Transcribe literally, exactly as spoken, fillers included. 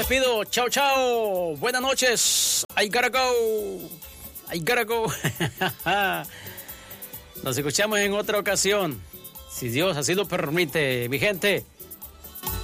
despido. Chao, chao. Buenas noches. I gotta go. I gotta go. Nos escuchamos en otra ocasión. Si Dios así lo permite, mi gente.